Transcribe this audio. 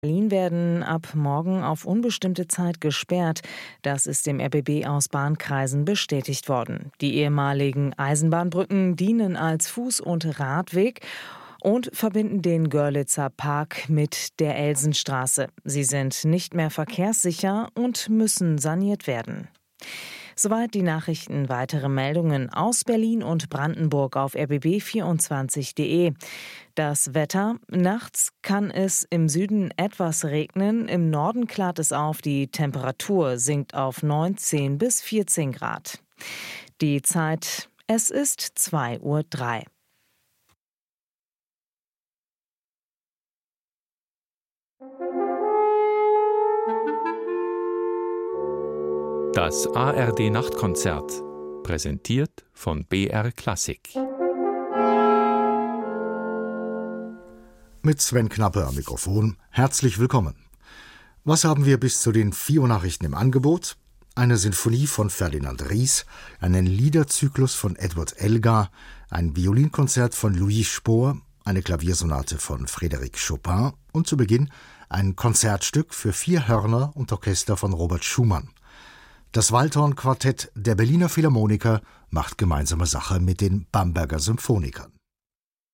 Berlin werden ab morgen auf unbestimmte Zeit gesperrt. Das ist dem RBB aus Bahnkreisen bestätigt worden. Die ehemaligen Eisenbahnbrücken dienen als Fuß- und Radweg und verbinden den Görlitzer Park mit der Elsenstraße. Sie sind nicht mehr verkehrssicher und müssen saniert werden. Soweit die Nachrichten. Weitere Meldungen aus Berlin und Brandenburg auf rbb24.de. Das Wetter: Nachts kann es im Süden etwas regnen, im Norden klart es auf, die Temperatur sinkt auf 19 bis 14 Grad. Die Zeit: es ist 2:03 Uhr. Das ARD-Nachtkonzert, präsentiert von BR Klassik. Mit Sven Knappe am Mikrofon, herzlich willkommen. Was haben wir bis zu den 4 Uhr Nachrichten im Angebot? Eine Sinfonie von Ferdinand Ries, einen Liederzyklus von Edward Elgar, ein Violinkonzert von Louis Spohr, eine Klaviersonate von Frédéric Chopin und zu Beginn ein Konzertstück für 4 Hörner und Orchester von Robert Schumann. Das Waldhorn-Quartett der Berliner Philharmoniker macht gemeinsame Sache mit den Bamberger Symphonikern.